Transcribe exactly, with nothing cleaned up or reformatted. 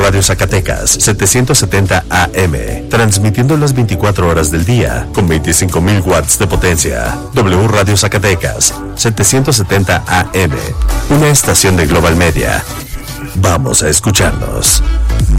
Radio Zacatecas, setecientos setenta A M, transmitiendo las veinticuatro horas del día, con veinticinco mil watts de potencia. W Radio Zacatecas, setecientos setenta A M, una estación de Global Media. Vamos a escucharnos.